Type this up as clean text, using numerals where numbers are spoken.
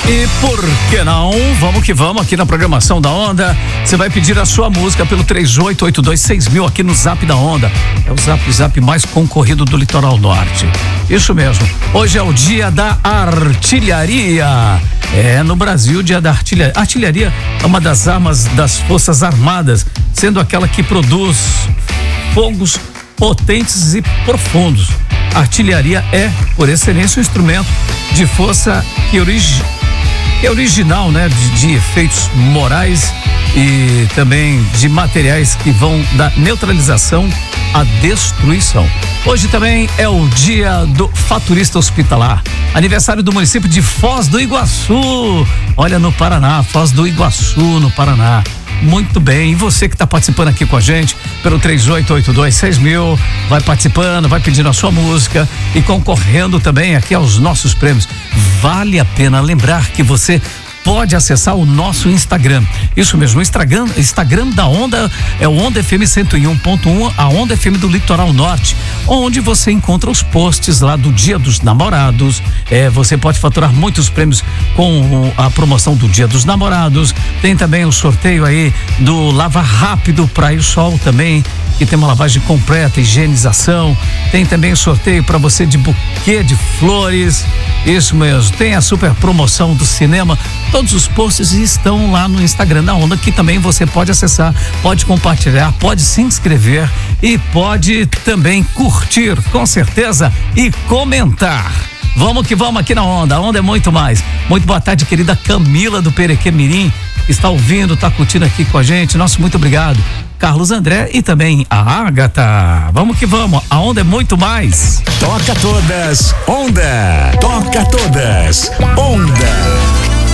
E por que não? Vamos que vamos aqui na programação da Onda. Você vai pedir a sua música pelo 38826000 aqui no Zap da Onda. É o Zap mais concorrido do Litoral Norte. Isso mesmo. Hoje é o dia da artilharia. No Brasil, o dia da artilharia. A artilharia é uma das armas das Forças Armadas, sendo aquela que produz fogos potentes e profundos. A artilharia é, por excelência, um instrumento de força que é original, né? De efeitos morais e também de materiais que vão da neutralização à destruição. Hoje também é o dia do faturista hospitalar, aniversário do município de Foz do Iguaçu, olha, no Paraná, Foz do Iguaçu, no Paraná. Muito bem, e você que está participando aqui com a gente pelo 38826000, vai participando, vai pedindo a sua música e concorrendo também aqui aos nossos prêmios. Vale a pena lembrar que você pode acessar o nosso Instagram. Isso mesmo, o Instagram da Onda é o Onda FM 101.1, a Onda FM do Litoral Norte, onde você encontra os posts lá do Dia dos Namorados. Você pode faturar muitos prêmios com a promoção do Dia dos Namorados. Tem também o sorteio aí do Lava Rápido Praia e Sol também, que tem uma lavagem completa, higienização. Tem também o sorteio para você de buquê de flores. Isso mesmo, tem a super promoção do cinema. Todos os posts estão lá no Instagram da Onda, que também você pode acessar, pode compartilhar, pode se inscrever e pode também curtir, com certeza, e comentar. Vamos que vamos aqui na Onda. A Onda é muito mais. Muito boa tarde, querida Camila do Perequê Mirim, está ouvindo, está curtindo aqui com a gente. Nosso muito obrigado. Carlos André e também a Ágata. Vamos que vamos, a Onda é muito mais. Toca todas, Onda. Toca todas, Onda.